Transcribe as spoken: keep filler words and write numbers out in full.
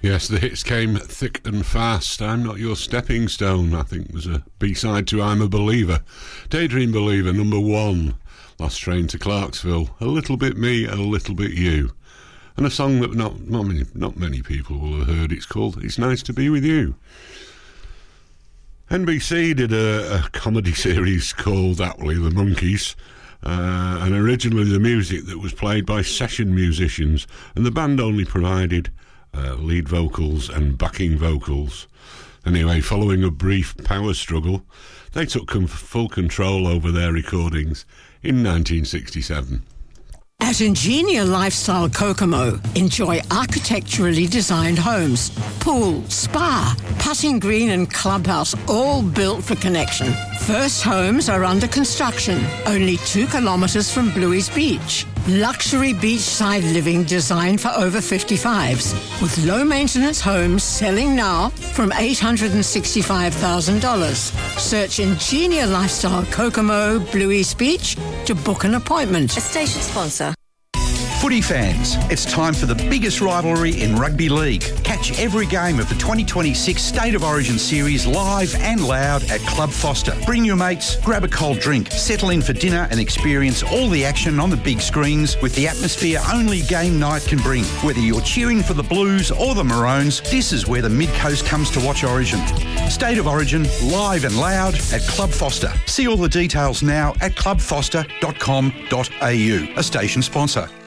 Yes, the hits came thick and fast. I'm Not Your Stepping Stone, I think, was a B-side to I'm a Believer. Daydream Believer, number one. Last Train to Clarksville. A Little Bit Me, A Little Bit You. And a song that not, not, many, not many people will have heard. It's called It's Nice to Be With You. N B C did a, a comedy series called aptly The Monkees. Uh, and originally the music that was played by session musicians. And the band only provided Uh, lead vocals and backing vocals. Anyway, following a brief power struggle, they took com- full control over their recordings in nineteen sixty-seven. At Ingenia Lifestyle Kokomo, enjoy architecturally designed homes, pool, spa, putting green and clubhouse, all built for connection. First homes are under construction, only two kilometres from Bluey's Beach. Luxury beachside living designed for over fifty-fives, with low-maintenance homes selling now from eight hundred sixty-five thousand dollars. Search Ingenia Lifestyle Kokomo, Bluey's Beach to book an appointment. A station sponsor. Footy fans, it's time for the biggest rivalry in rugby league. Catch every game of the twenty twenty-six State of Origin series live and loud at Club Foster. Bring your mates, grab a cold drink, settle in for dinner and experience all the action on the big screens with the atmosphere only game night can bring. Whether you're cheering for the Blues or the Maroons, this is where the Mid-Coast comes to watch Origin. State of Origin, live and loud at Club Foster. See all the details now at club foster dot com dot a u, a station sponsor.